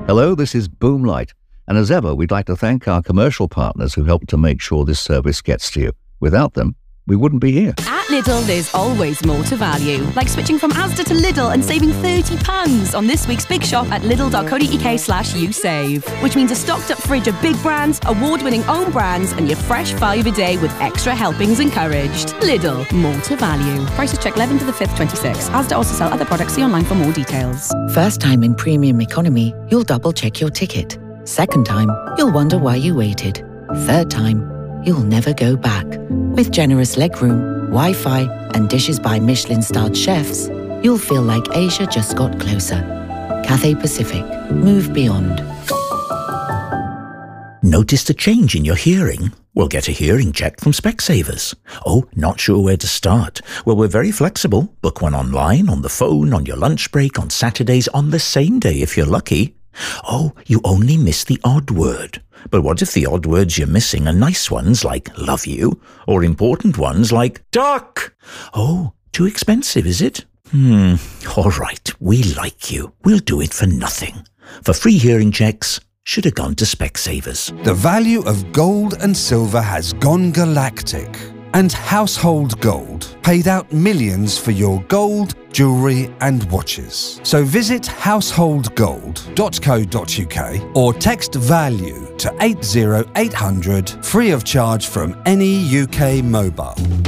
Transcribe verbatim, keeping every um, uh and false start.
Hello, this is Boomlight, and as ever, we'd like to thank our commercial partners who helped to make sure this service gets to you. Without them, we wouldn't be here. At Lidl, there's always more to value, like switching from Asda to Lidl and saving thirty pounds on this week's big shop at lidl.co.uk slash you save, which means a stocked up fridge of big brands, award-winning own brands, and your fresh five a day with extra helpings encouraged. Lidl, more to value. Prices check eleventh to the fifth, twenty-six. Asda also sell other products. See online for more details. First time in premium economy, you'll double check your ticket. Second time, you'll wonder why you waited. Third time, you'll never go back. With generous legroom, Wi-Fi, and dishes by Michelin-starred chefs, you'll feel like Asia just got closer. Cathay Pacific. Move beyond. Noticed a change in your hearing? Well, get a hearing check from Specsavers. Oh, not sure where to start? Well, we're very flexible. Book one online, on the phone, on your lunch break, on Saturdays, on the same day if you're lucky. Oh, you only miss the odd word. But what if the odd words you're missing are nice ones like love you, or important ones like duck? Oh, too expensive, is it? Hmm, all right, we like you. We'll do it for nothing. For free hearing checks, should have gone to Specsavers. The value of gold and silver has gone galactic, and Household Gold paid out millions for your gold, jewellery and watches. So visit household gold dot co dot uk or text VALUE to eight zero eight hundred free of charge from any U K mobile.